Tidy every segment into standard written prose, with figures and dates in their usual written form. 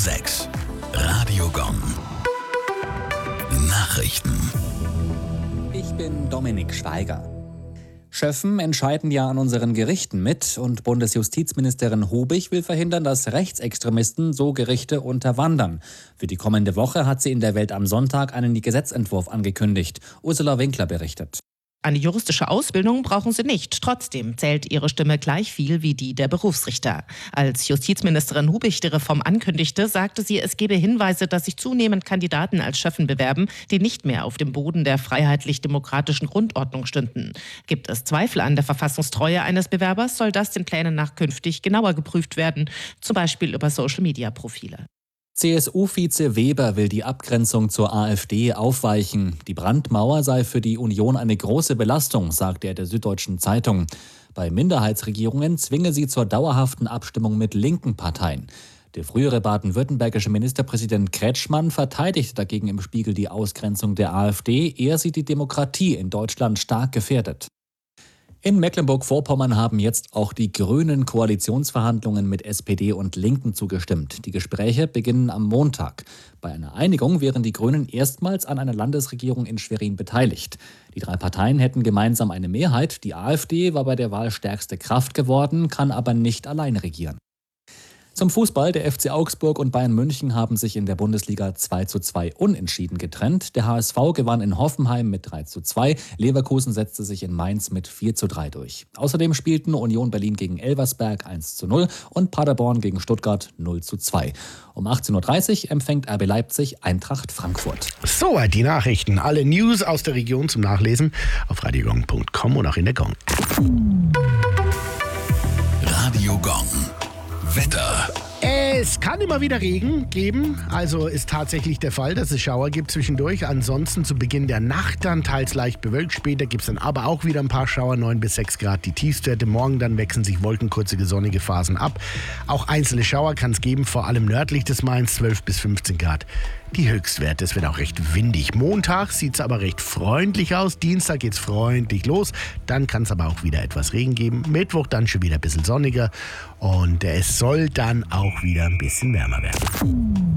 6. Radio Gong. Nachrichten. Ich bin Dominik Schweiger. Schöffen entscheiden ja an unseren Gerichten mit und Bundesjustizministerin Hubich will verhindern, dass Rechtsextremisten so Gerichte unterwandern. Für die kommende Woche hat sie in der Welt am Sonntag einen Gesetzentwurf angekündigt. Ursula Winkler berichtet. Eine juristische Ausbildung brauchen sie nicht. Trotzdem zählt ihre Stimme gleich viel wie die der Berufsrichter. Als Justizministerin Hubich die Reform ankündigte, sagte sie, es gebe Hinweise, dass sich zunehmend Kandidaten als Schöffen bewerben, die nicht mehr auf dem Boden der freiheitlich-demokratischen Grundordnung stünden. Gibt es Zweifel an der Verfassungstreue eines Bewerbers, soll das den Plänen nach künftig genauer geprüft werden, zum Beispiel über Social-Media-Profile. CSU-Vize Weber will die Abgrenzung zur AfD aufweichen. Die Brandmauer sei für die Union eine große Belastung, sagte er der Süddeutschen Zeitung. Bei Minderheitsregierungen zwinge sie zur dauerhaften Abstimmung mit linken Parteien. Der frühere baden-württembergische Ministerpräsident Kretschmann verteidigte dagegen im Spiegel die Ausgrenzung der AfD. Er sieht die Demokratie in Deutschland stark gefährdet. In Mecklenburg-Vorpommern haben jetzt auch die Grünen Koalitionsverhandlungen mit SPD und Linken zugestimmt. Die Gespräche beginnen am Montag. Bei einer Einigung wären die Grünen erstmals an einer Landesregierung in Schwerin beteiligt. Die drei Parteien hätten gemeinsam eine Mehrheit. Die AfD war bei der Wahl stärkste Kraft geworden, kann aber nicht allein regieren. Zum Fußball, der FC Augsburg und Bayern München haben sich in der Bundesliga 2:2 unentschieden getrennt. Der HSV gewann in Hoffenheim mit 3:2, Leverkusen setzte sich in Mainz mit 4:3 durch. Außerdem spielten Union Berlin gegen Elversberg 1:0 und Paderborn gegen Stuttgart 0:2. Um 18:30 Uhr empfängt RB Leipzig Eintracht Frankfurt. Soweit die Nachrichten. Alle News aus der Region zum Nachlesen auf radiogong.com und auch in der Gong. Radio Gong. Wetter. Es kann immer wieder Regen geben, also ist tatsächlich der Fall, dass es Schauer gibt zwischendurch. Ansonsten zu Beginn der Nacht dann teils leicht bewölkt. Später gibt es dann aber auch wieder ein paar Schauer, 9 bis 6 Grad die Tiefstwerte. Morgen dann wechseln sich wolkenkurzige sonnige Phasen ab. Auch einzelne Schauer kann es geben, vor allem nördlich des Mains, 12 bis 15 Grad. Die Höchstwerte, es wird auch recht windig. Montag sieht es aber recht freundlich aus. Dienstag geht es freundlich los. Dann kann es aber auch wieder etwas Regen geben. Mittwoch dann schon wieder ein bisschen sonniger. Und es soll dann auch wieder ein bisschen wärmer werden.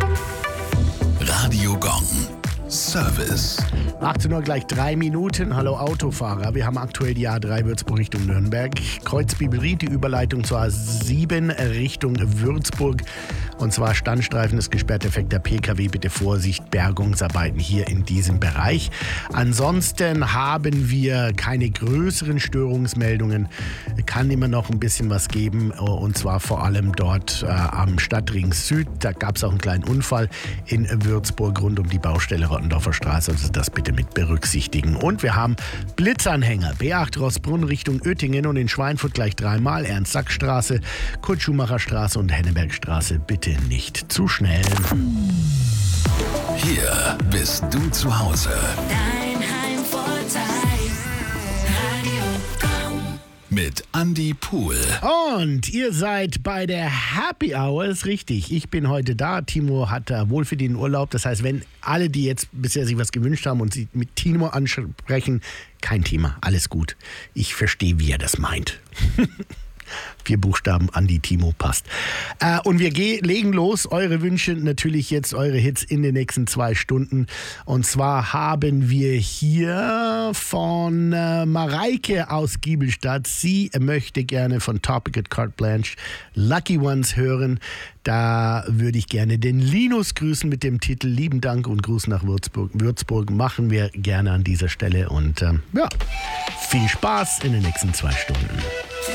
Radio Gong. Service. 18 Uhr gleich 3 Minuten. Hallo Autofahrer. Wir haben aktuell die A3 Würzburg Richtung Nürnberg. Kreuz Bibelried, die Überleitung zur A7 Richtung Würzburg. Und zwar Standstreifen ist gesperrt, defekter PKW. Bitte Vorsicht, Bergungsarbeiten hier in diesem Bereich. Ansonsten haben wir keine größeren Störungsmeldungen. Kann immer noch ein bisschen was geben. Und zwar vor allem dort am Stadtring Süd. Da gab es auch einen kleinen Unfall in Würzburg rund um die Baustelle Rottendorfer Straße. Also das bitte mit berücksichtigen. Und wir haben Blitzanhänger. B8 Rossbrunn Richtung Oettingen und in Schweinfurt gleich dreimal. Ernst-Sack-Straße, Kurt-Schumacher-Straße und Hennebergstraße. Bitte nicht zu schnell. Hier bist du zu Hause. Dein Heimvorteil. Radio Gong. Mit Andi Pool. Und ihr seid bei der Happy Hour, ist richtig. Ich bin heute da. Timo hat wohlverdienten Urlaub. Das heißt, wenn alle, die jetzt bisher sich was gewünscht haben und sie mit Timo ansprechen, kein Thema, alles gut. Ich verstehe, wie er das meint. 4 Buchstaben, Andi, Timo, passt. Und wir legen los. Eure Wünsche, natürlich jetzt eure Hits in den nächsten 2 Stunden. Und zwar haben wir hier von Mareike aus Giebelstadt. Sie möchte gerne von Topic at Carte Blanche Lucky Ones hören. Da würde ich gerne den Linus grüßen mit dem Titel Lieben Dank und Gruß nach Würzburg. Würzburg machen wir gerne an dieser Stelle. Und viel Spaß in den nächsten 2 Stunden.